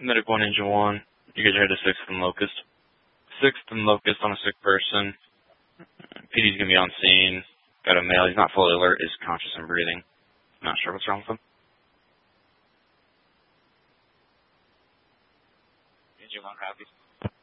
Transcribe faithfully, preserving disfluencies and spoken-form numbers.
Medic one, Engine one. You guys are headed to sixth and Locust. sixth and Locust on a sick person. P D's going to be on scene. Got a male. He's not fully alert. Is conscious and breathing. Not sure what's wrong with him. Engine one, copy.